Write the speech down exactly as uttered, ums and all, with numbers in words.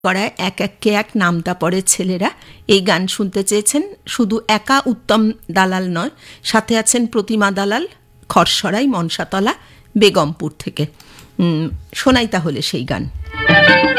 করায় এক এককে এক নামতা পড়ে ছেলেরা এই গান শুনতে চেয়েছেন। শুধু একা উত্তম দালাল নয়, সাথে আছেন প্রতিমা দালাল, খরসরাই, মনসাতলা, বেগমপুর থেকে। শোনাই তাহলে সেই গান।